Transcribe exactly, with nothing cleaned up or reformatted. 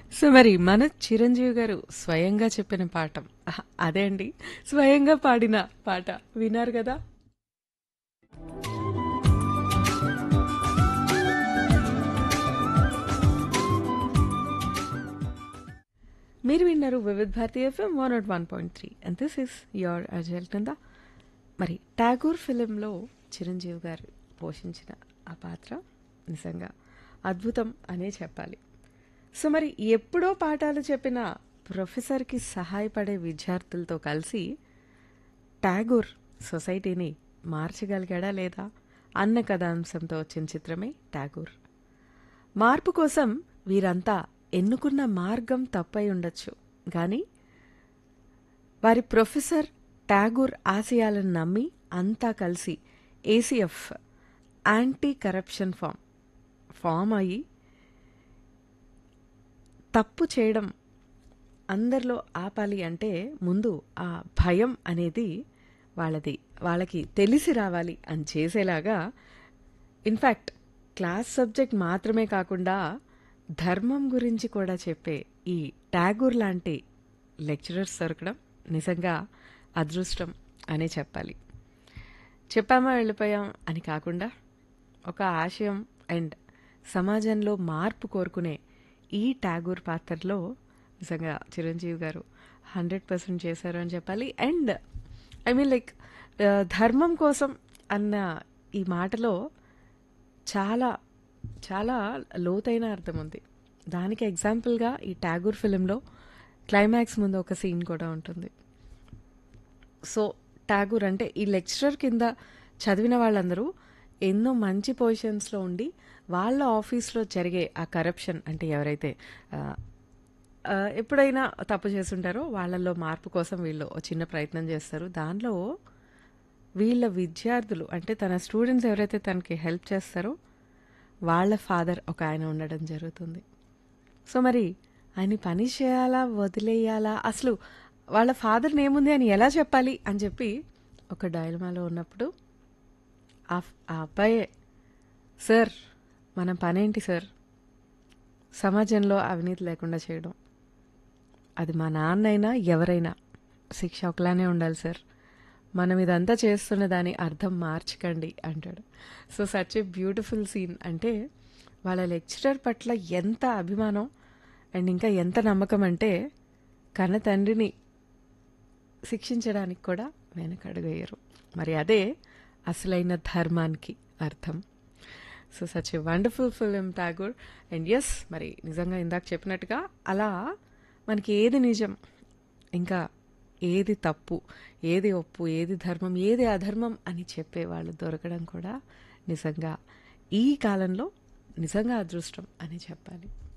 So మరి మన చిరంజీవి గారు స్వయంగా చెప్పిన పాఠం అహ, అదే అండి స్వయంగా పాడిన పాట విన్నారు కదా. మీరు విన్నారు Vividh Bharati FM one not one point three and this is your అజల్ కింద. మరి ఠాగూర్ ఫిలింలో చిరంజీవి గారు పోషించిన ఆ పాత్ర నిజంగా అద్భుతం అనే చెప్పాలి. సో మరి ఎప్పుడో పాఠాలు చెప్పిన ప్రొఫెసర్కి సహాయపడే విద్యార్థులతో కలిసి ఠాగూర్ సొసైటీని మార్చగలిగాడా లేదా అన్న కథాంశంతో వచ్చిన చిత్రమే ఠాగూర్. మార్పు కోసం వీరంతా ఎన్నుకున్న మార్గం తప్పై ఉండొచ్చు, కానీ వారి ప్రొఫెసర్ ఠాగూర్ ఆశయాలను నమ్మి అంతా కలిసి ACF anti corruption form form అయ్యి తప్పు చేయడం అందరిలో ఆపాలి అంటే ముందు ఆ భయం అనేది వాళ్ళది వాళ్ళకి తెలిసి రావాలి అని చేసేలాగా ఇన్ఫ్యాక్ట్ క్లాస్ సబ్జెక్ట్ మాత్రమే కాకుండా ధర్మం గురించి కూడా చెప్పే ఈ ఠాగూర్ లాంటి లెక్చరర్స్ దొరకడం నిజంగా అదృష్టం అనే చెప్పాలి. చెప్పామా వెళ్ళిపోయాం అని కాకుండా ఒక ఆశయం అండ్ సమాజంలో మార్పు కోరుకునే ఈ ఠాగూర్ పాత్రలో నిజంగా చిరంజీవి గారు హండ్రెడ్ పర్సెంట్ చేశారు అని చెప్పాలి. అండ్ ఐ మీన్ లైక్ ధర్మం కోసం అన్న ఈ మాటలో చాలా చాలా లోతైన అర్థం ఉంది. దానికి ఎగ్జాంపుల్గా ఈ ఠాగూర్ ఫిలింలో క్లైమాక్స్ ముందు ఒక సీన్ కూడా ఉంటుంది. సో ఠాగూర్ అంటే ఈ లెక్చరర్ కింద చదివిన వాళ్ళందరూ ఎన్నో మంచి పొజిషన్స్లో ఉండి వాళ్ళ ఆఫీస్లో జరిగే ఆ కరప్షన్ అంటే ఎవరైతే ఆ, ఆ, ఎప్పుడైనా తప్పు చేస్తుంటారో వాళ్ళల్లో మార్పు కోసం వీళ్ళు ఒక చిన్న ప్రయత్నం చేస్తారు. దానిలో వీళ్ళ విద్యార్థులు అంటే తన స్టూడెంట్స్ ఎవరైతే తనకి హెల్ప్ చేస్తారో వాళ్ళ ఫాదర్ ఒక ఆయన ఉండడం జరుగుతుంది. సో మరి ఆయన పని చేయాలా వదిలేయాలా, అసలు వాళ్ళ ఫాదర్ని ఏముంది అని ఎలా చెప్పాలి అని చెప్పి ఒక డైలమాలో ఉన్నప్పుడు ఆ ఆ అబ్బాయే, సార్ మన పనేంటి సార్, సమాజంలో అవినీతి లేకుండా చేయడం, అది మా నాన్నైనా ఎవరైనా శిక్ష ఒకలానే ఉండాలి సార్, మనం ఇదంతా చేస్తున్న దాని అర్థం మార్చకండి అంటాడు. So such a beautiful scene. అంటే వాళ్ళ లెక్చరర్ పట్ల ఎంత అభిమానం అండ్ ఇంకా ఎంత నమ్మకం అంటే కన్న తండ్రిని శిక్షించడానికి కూడా వెనకడుగయ్యారు. మరి అదే అసలైన ధర్మానికి అర్థం. So such a wonderful film Tagore. And yes మరి నిజంగా ఇందాక చెప్పినట్టుగా అలా మనకి ఏది నిజం ఇంకా ఏది తప్పు, ఏది ఒప్పు, ఏది ధర్మం, ఏది అధర్మం అని చెప్పేవాళ్ళు దొరకడం కూడా నిజంగా ఈ కాలంలో నిజంగా అదృష్టం అని చెప్పాలి.